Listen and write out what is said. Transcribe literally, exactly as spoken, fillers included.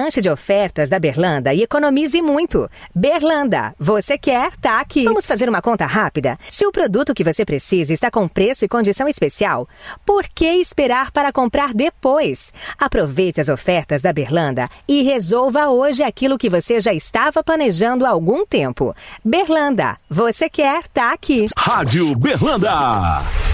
Lanche de ofertas da Berlanda e economize muito. Berlanda, você quer, tá aqui. Vamos fazer uma conta rápida? Se o produto que você precisa está com preço e condição especial, por que esperar para comprar depois? Aproveite as ofertas da Berlanda e resolva hoje aquilo que você já estava planejando há algum tempo. Berlanda, você quer, tá aqui. Rádio Berlanda.